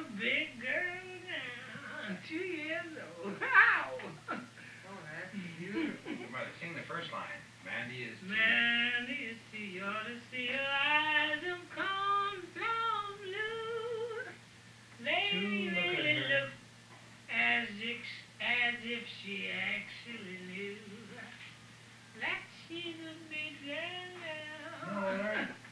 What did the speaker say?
big girl now. 2 years old. Wow. Oh, that's beautiful. Brother, sing the first line. Mandy is to Mandy is to you ought to see her eyes of cornflower blue. They look at really her. look as if she actually knew that she's a big girl now. No, all right.